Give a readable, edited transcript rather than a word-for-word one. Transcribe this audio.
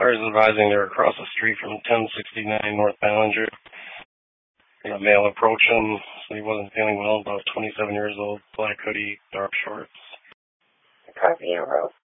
Cars advising they're across the street from 1069 North Ballinger. A male approached him, so he wasn't feeling well, about 27 years old, black hoodie, dark shorts. Copy, roll.